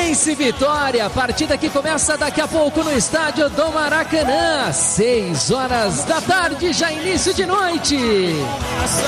Fluminense e Vitória, a partida que começa daqui a pouco no estádio do Maracanã, 6 horas da tarde, já início de noite.